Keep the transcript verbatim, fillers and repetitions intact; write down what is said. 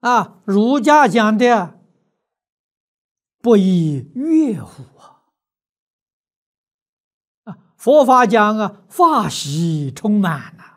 啊，儒家讲的不亦乐乎啊！啊，佛法讲啊，法喜充满呐、